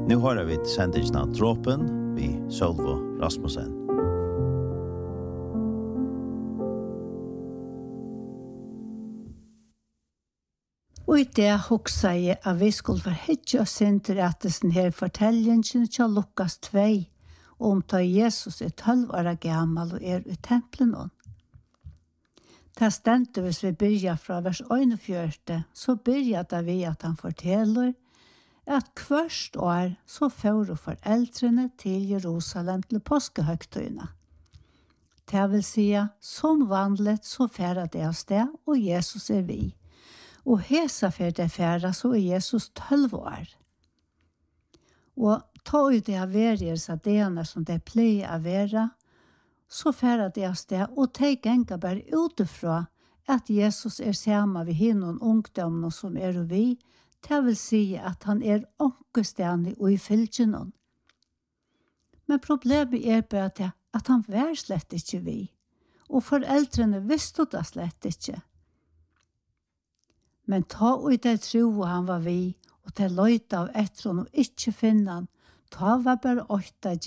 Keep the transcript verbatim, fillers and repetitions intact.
Nu har vi sendingen av Dråpen vid Sølvo Rasmussen. Og i det hoksa jeg at vi skulle forhedje oss inn til at den her fortellingen til Lukas to om da Jesus er tolv år gammel og er i tempelen nå. Det stendte hvis vi begynner fra vers fjorten, så begynner det vi at han forteller at hvert år så fører foreldrene til Jerusalem til påskehøgtøyene. Det vil si, som vanligt så færer det av sted, og Jesus er vi. Og hesa for det færa så er Jesus tolv år. Og ta ut det av verjelse av det som det pleier å være, så færa det av sted, og ta genga bare utifra at Jesus er sammen ved hinnom ungdommen som er og vi, det vil si at han er ångestenig og i fylgjennom. Men problemet er bare det at han var slett ikke vi, og foreldrene visste det slett ikke. Men ta ut det tro han var vi, og det løyte av etter og ikke finne han, ta var bare åtta